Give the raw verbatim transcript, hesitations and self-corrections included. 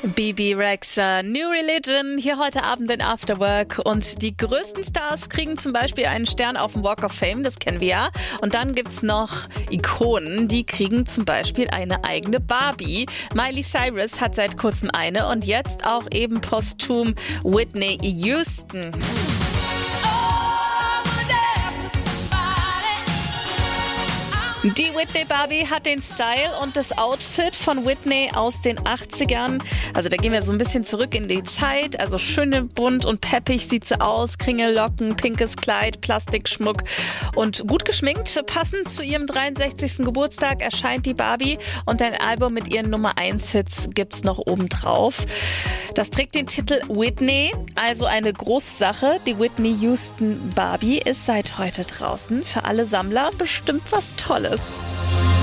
Bebe Rexha, New Religion, hier heute Abend in Afterwork. Und die größten Stars kriegen zum Beispiel einen Stern auf dem Walk of Fame, das kennen wir ja. Und dann gibt's noch Ikonen, die kriegen zum Beispiel eine eigene Barbie. Miley Cyrus hat seit kurzem eine und jetzt auch eben posthum Whitney Houston. Die Whitney Barbie hat den Style und das Outfit von Whitney aus den achtzigern. Also da gehen wir so ein bisschen zurück in die Zeit. Also schön bunt und peppig sieht sie aus. Kringellocken, pinkes Kleid, Plastikschmuck und gut geschminkt. Passend zu ihrem dreiundsechzigsten Geburtstag erscheint die Barbie und ein Album mit ihren Nummer eins Hits gibt's noch obendrauf. Das trägt den Titel Whitney, also eine große Sache. Die Whitney Houston Barbie ist seit heute draußen. Für alle Sammler bestimmt was Tolles.